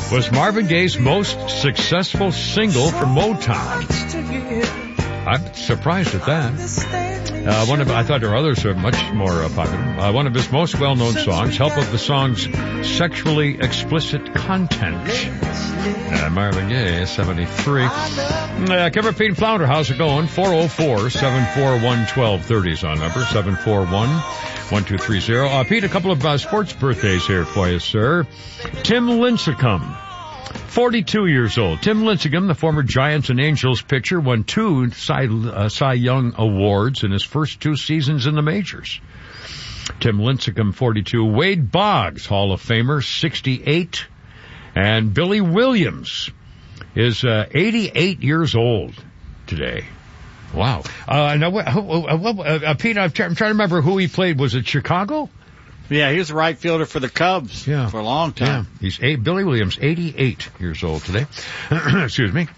was Marvin Gaye's most successful single for Motown. I'm surprised at that. I thought there were others who are much more popular. One of his most well-known songs, help of the song's sexually explicit content. Marvin Gaye, 73. Kevin Pete and Flounder, how's it going? 404-741-1230 is on number, 741-1230. Pete, a couple of sports birthdays here for you, sir. Tim Lincecum, 42 years old. Tim Lincecum, the former Giants and Angels pitcher, won 2 Cy Young Awards in his first 2 seasons in the majors. Tim Lincecum, 42. Wade Boggs, Hall of Famer, 68. And Billy Williams is 88 years old today. Wow. Pete, I'm trying to remember who he played. Was it Chicago? Yeah, he was a right fielder for the Cubs for a long time. Yeah. Billy Williams, 88 years old today. Excuse me.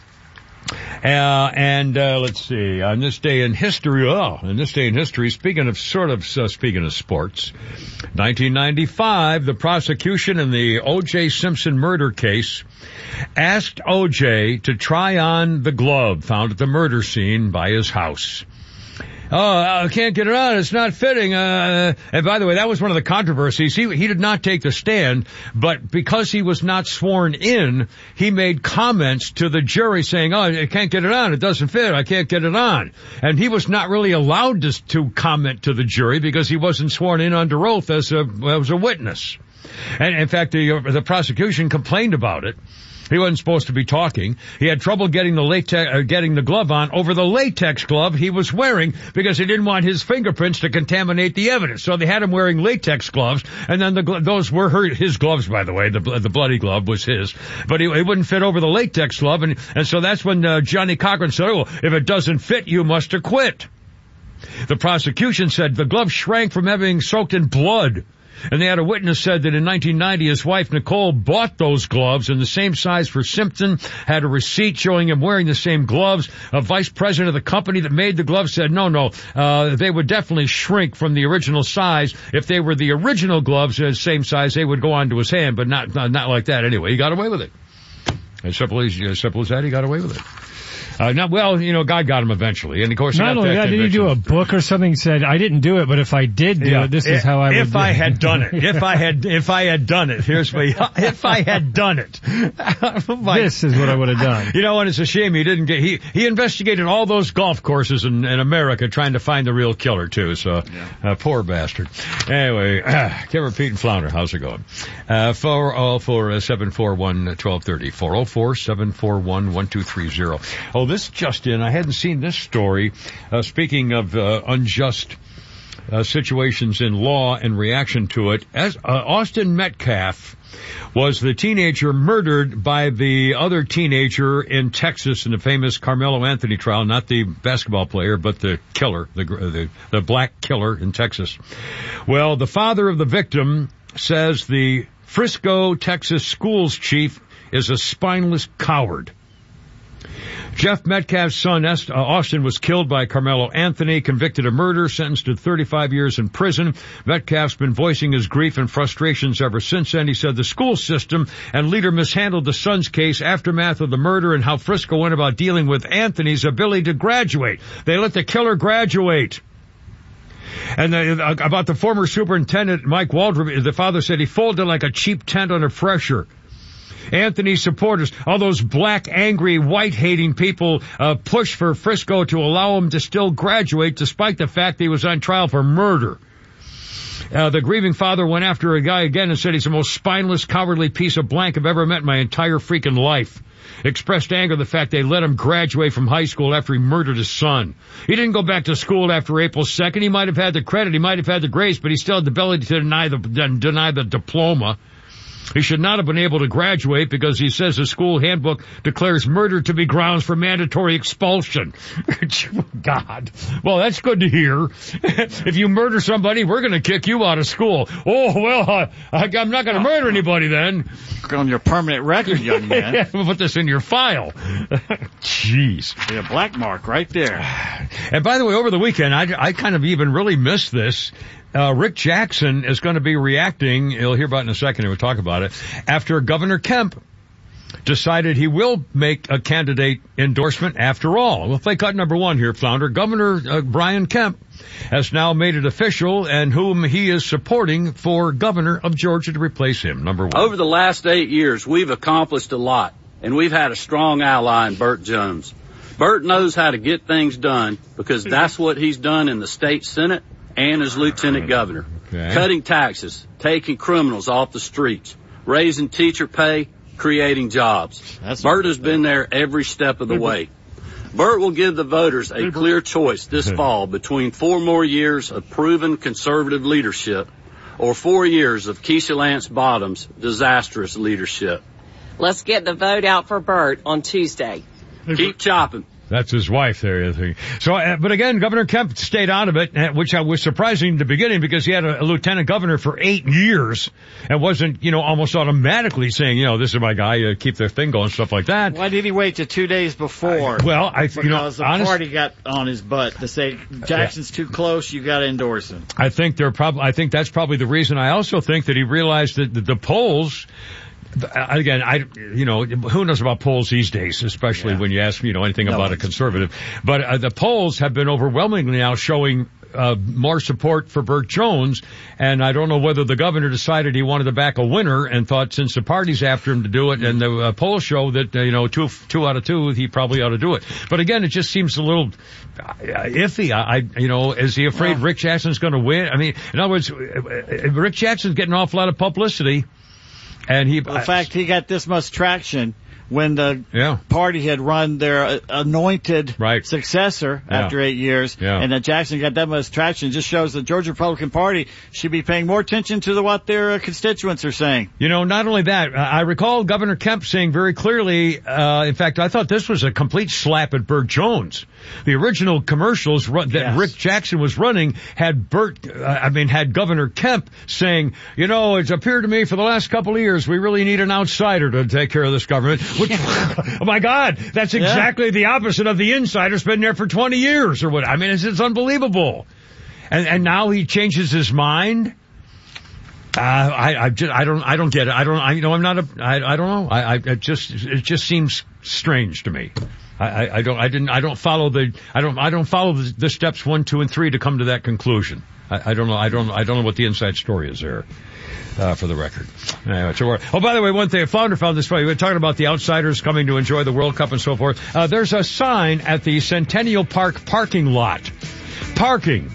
Let's see, on this day in history, speaking of sports, 1995, the prosecution in the O.J. Simpson murder case asked O.J. to try on the glove found at the murder scene by his house. I can't get it on. It's not fitting. And by the way, that was one of the controversies. He did not take the stand, but because he was not sworn in, he made comments to the jury saying, I can't get it on. It doesn't fit. I can't get it on. And he was not really allowed to comment to the jury because he wasn't sworn in under oath as a witness. And in fact, the prosecution complained about it. He wasn't supposed to be talking. He had trouble getting the glove on over the latex glove he was wearing because he didn't want his fingerprints to contaminate the evidence. So they had him wearing latex gloves, and then those were his gloves, by the way. The bloody glove was his, but he wouldn't fit over the latex glove, and so that's when Johnny Cochran said, if it doesn't fit, you must acquit. The prosecution said the glove shrank from having soaked in blood. And they had a witness said that in 1990, his wife, Nicole, bought those gloves in the same size for Simpson, had a receipt showing him wearing the same gloves. A vice president of the company that made the gloves said, no, they would definitely shrink from the original size. If they were the original gloves, the same size, they would go onto his hand, but not like that anyway. He got away with it. As simple as that, he got away with it. God got him eventually, and of course. Not only that, did you do a book or something? Said I didn't do it, but if I did do it, this is how I would. If I had done it, if I had done it, here's what. If I had done it, this is what I would have done. And it's a shame he didn't get. He investigated all those golf courses in America trying to find the real killer too. So, poor bastard. Anyway, Kevin Pete and Flounder, how's it going? 404-741-1230. 404-741-1230. Oh, this just in. I hadn't seen this story. Speaking of unjust situations in law and reaction to it, as Austin Metcalf was the teenager murdered by the other teenager in Texas in the famous Carmelo Anthony trial, not the basketball player, but the killer, the black killer in Texas. Well, the father of the victim says the Frisco, Texas schools chief is a spineless coward. Jeff Metcalf's son, Austin, was killed by Carmelo Anthony, convicted of murder, sentenced to 35 years in prison. Metcalf's been voicing his grief and frustrations ever since then. He said the school system and leader mishandled the son's case, aftermath of the murder, and how Frisco went about dealing with Anthony's ability to graduate. They let the killer graduate. And about the former superintendent, Mike Waldrop, the father said he folded like a cheap tent under pressure. Anthony's supporters, all those black, angry, white-hating people, pushed for Frisco to allow him to still graduate despite the fact that he was on trial for murder. The grieving father went after a guy again and said he's the most spineless, cowardly piece of blank I've ever met in my entire freaking life. Expressed anger at the fact they let him graduate from high school after he murdered his son. He didn't go back to school after April 2nd. He might have had the credit, he might have had the grace, but he still had the ability to deny the diploma. He should not have been able to graduate because he says the school handbook declares murder to be grounds for mandatory expulsion. God. Well, that's good to hear. If you murder somebody, we're going to kick you out of school. Oh, well, I'm not going to murder anybody then. On your permanent record, young man. We'll put this in your file. Jeez. A black mark right there. And by the way, over the weekend, I kind of even really missed this. Rick Jackson is going to be reacting, you'll hear about it in a second, and we'll talk about it, after Governor Kemp decided he will make a candidate endorsement after all. We'll play cut number one here, Flounder. Governor Brian Kemp has now made it official and whom he is supporting for governor of Georgia to replace him. Number one. Over the last 8 years, we've accomplished a lot, and we've had a strong ally in Burt Jones. Burt knows how to get things done because that's what he's done in the state Senate and as lieutenant governor. Okay. Cutting taxes, taking criminals off the streets, raising teacher pay, creating jobs. Burt has been there every step of the way. Burt will give the voters a clear choice this fall between 4 more years of proven conservative leadership or 4 years of Keisha Lance Bottoms' disastrous leadership. Let's get the vote out for Burt on Tuesday. Keep chopping. That's his wife there. So, but again, Governor Kemp stayed out of it, which was surprising in the beginning because he had a lieutenant governor for 8 years and wasn't, almost automatically saying, this is my guy, keep their thing going, stuff like that. Why did he wait till 2 days before? Because the party got on his butt to say Jackson's too close, you got to endorse him. I think that's probably the reason. I also think that he realized that the polls. Again, who knows about polls these days, especially when you ask me, anything about a conservative. But the polls have been overwhelmingly now showing more support for Burt Jones, and I don't know whether the governor decided he wanted to back a winner and thought since the party's after him to do it, and the polls show that, 2 out of 2, he probably ought to do it. But again, it just seems a little iffy. Is he afraid Rick Jackson's going to win? I mean, in other words, Rick Jackson's getting an awful lot of publicity. And the fact he got this much traction when the party had run their anointed successor after 8 years, and that Jackson got that much traction just shows the Georgia Republican Party should be paying more attention to what their constituents are saying. Not only that, I recall Governor Kemp saying very clearly, in fact, I thought this was a complete slap at Burt Jones. The original commercials that Rick Jackson was running had Governor Kemp saying, it's appeared to me for the last couple of years we really need an outsider to take care of this government. Which, oh my God, that's exactly the opposite of the insider's been there for 20 years or what. I mean, it's unbelievable. And now he changes his mind. I don't get it. It just seems strange to me. I don't follow the steps 1, 2, and 3 to come to that conclusion. I don't know what the inside story is there. For the record. Anyway, by the way, one thing, Flounder found this funny. We were talking about the outsiders coming to enjoy the World Cup and so forth. There's a sign at the Centennial Park parking lot. Parking.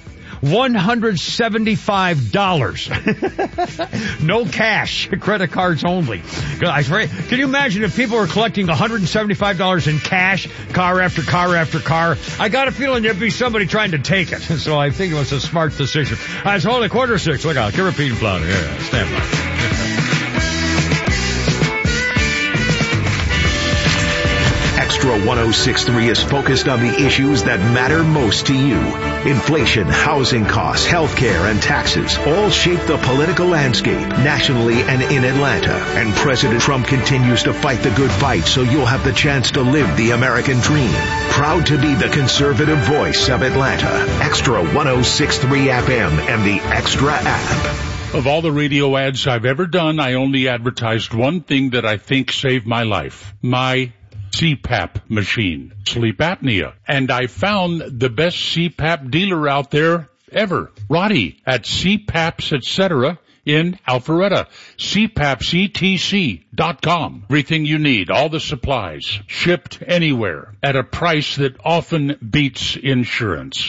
$175. No cash. Credit cards only. Can you imagine if people were collecting $175 in cash, car after car after car? I got a feeling there'd be somebody trying to take it. So I think it was a smart decision. It's only 5:45. Look out. Give repeat and Flounder. Yeah, stand by. Extra 106.3 is focused on the issues that matter most to you. Inflation, housing costs, healthcare, and taxes all shape the political landscape nationally and in Atlanta. And President Trump continues to fight the good fight so you'll have the chance to live the American dream. Proud to be the conservative voice of Atlanta. Extra 106.3 FM and the Extra app. Of all the radio ads I've ever done, I only advertised one thing that I think saved my life. My CPAP machine, sleep apnea. And I found the best CPAP dealer out there ever, Roddy, at CPAPs, etc. in Alpharetta. CPAPsETC.com. Everything you need, all the supplies, shipped anywhere at a price that often beats insurance.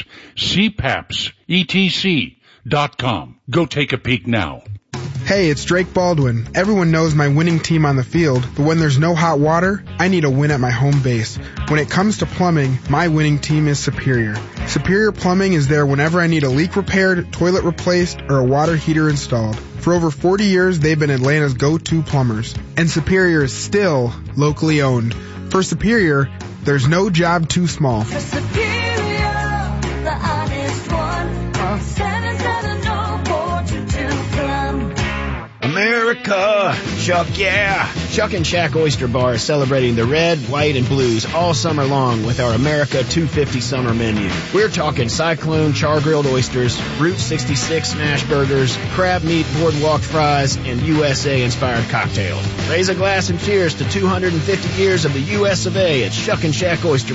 CPAPsETC.com. Go take a peek now. Hey, it's Drake Baldwin. Everyone knows my winning team on the field, but when there's no hot water, I need a win at my home base. When it comes to plumbing, my winning team is Superior. Superior Plumbing is there whenever I need a leak repaired, toilet replaced, or a water heater installed. For over 40 years, they've been Atlanta's go-to plumbers. And Superior is still locally owned. For Superior, there's no job too small. For Superior, the honest one, call 770-4222. America, Chuck, yeah! Chuck and Shack Oyster Bar is celebrating the red, white, and blues all summer long with our America 250 summer menu. We're talking Cyclone char-grilled oysters, Route 66 smash burgers, crab meat boardwalk fries, and USA-inspired cocktails. Raise a glass and cheers to 250 years of the US of A at Chuck and Shack Oyster